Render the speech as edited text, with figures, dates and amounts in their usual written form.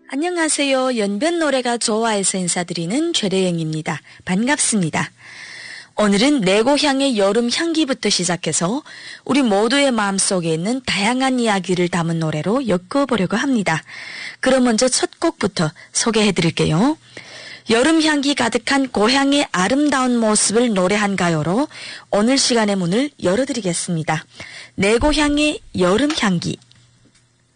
안녕하세요. 연변 노래가 좋아해서 인사드리는 최래영입니다. 반갑습니다. 오늘은 내 고향의 여름 향기부터 시작해서 우리 모두의 마음속에 있는 다양한 이야기를 담은 노래로 엮어보려고 합니다. 그럼 먼저 첫 곡부터 소개해드릴게요. 여름 향기 가득한 고향의 아름다운 모습을 노래한 가요로 오늘 시간의 문을 열어드리겠습니다. 내 고향의 여름 향기.